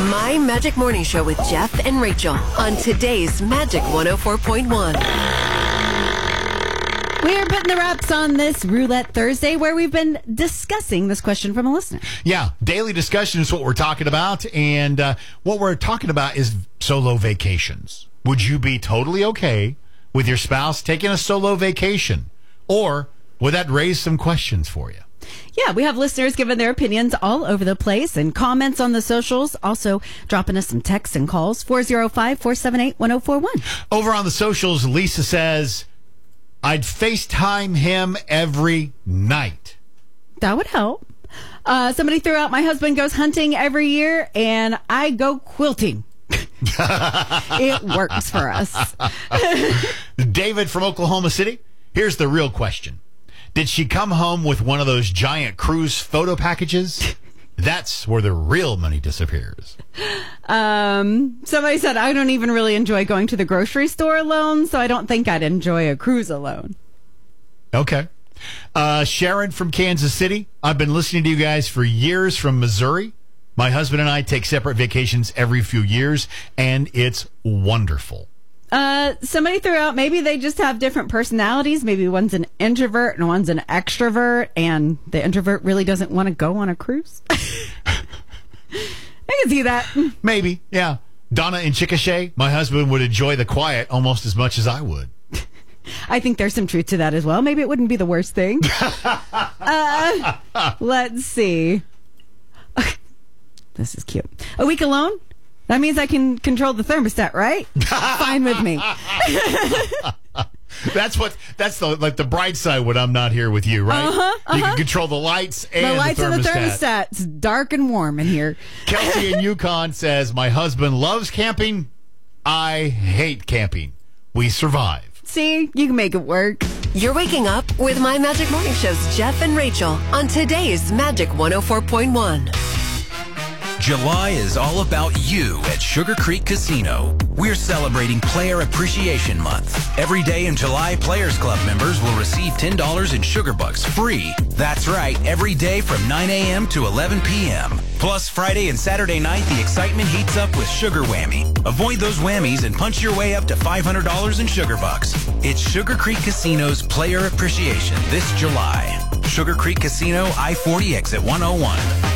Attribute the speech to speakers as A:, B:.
A: My Magic Morning Show with Jeff and Rachel on today's Magic 104.1.
B: We're putting the wraps on this Roulette Thursday where we've been discussing this question from a listener.
C: Yeah, daily discussion is what we're talking about. And what we're talking about is solo vacations. Would you be totally okay with your spouse taking a solo vacation? Or would that raise some questions for you?
B: Yeah, we have listeners giving their opinions all over the place and comments on the socials. Also dropping us some texts and calls. 405-478-1041.
C: Over on the socials, Lisa says, I'd FaceTime him every night.
B: That would help. Somebody threw out, my husband goes hunting every year and I go quilting. It works for us.
C: David from Oklahoma City, here's the real question. Did she come home with one of those giant cruise photo packages? That's where the real money disappears.
B: Somebody said, I don't even really enjoy going to the grocery store alone, so I don't think I'd enjoy a cruise alone.
C: Okay. Sharon from Kansas City. I've been listening to you guys for years from Missouri. My husband and I take separate vacations every few years, and it's wonderful.
B: Somebody threw out, maybe they just have different personalities. Maybe one's an introvert and one's an extrovert, and the introvert really doesn't want to go on a cruise. I can see that.
C: Maybe, yeah. Donna in Chickasha, my husband would enjoy the quiet almost as much as I would.
B: I think there's some truth to that as well. Maybe it wouldn't be the worst thing. Let's see. This is cute. A week alone? That means I can control the thermostat, right? Fine with me.
C: That's the bright side when I'm not here with you, right? You can control the lights and
B: the lights
C: the thermostat.
B: and the thermostat. It's dark and warm in here.
C: Kelsey in Yukon says, my husband loves camping. I hate camping. We survive.
B: See, you can make it work.
A: You're waking up with My Magic Morning Show's Jeff and Rachel on today's Magic 104.1.
D: July is all about you at Sugar Creek Casino. We're celebrating Player Appreciation Month. Every day in July, Players Club members will receive $10 in Sugar Bucks free. That's right, every day from 9 a.m. to 11 p.m. Plus, Friday and Saturday night, the excitement heats up with Sugar Whammy. Avoid those whammies and punch your way up to $500 in Sugar Bucks. It's Sugar Creek Casino's Player Appreciation this July. Sugar Creek Casino, I-40 exit 101.